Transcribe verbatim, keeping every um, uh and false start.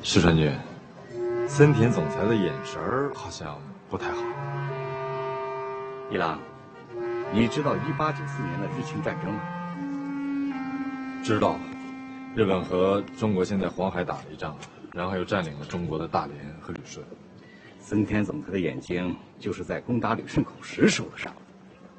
石川君，森田总裁的眼神儿好像不太好。 一郎，你知道一八九四年的日清战争吗？ 知道，日本和中国先在黄海打了一仗，然后又占领了中国的大连和旅顺。 森田总裁的眼睛就是在攻打旅顺口时受的伤。